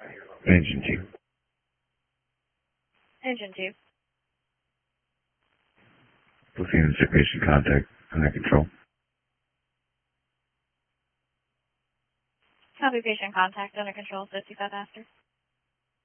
Engine 2. Engine 2. Proceeding to patient contact under control. Copy patient contact under control, 55 after.